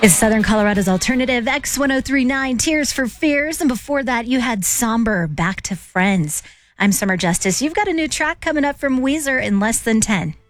Is Southern Colorado's alternative X1039 Tears for Fears. And before that, you had Somber, Back to Friends. I'm Summer Justice. You've got a new track coming up from Weezer in less than 10.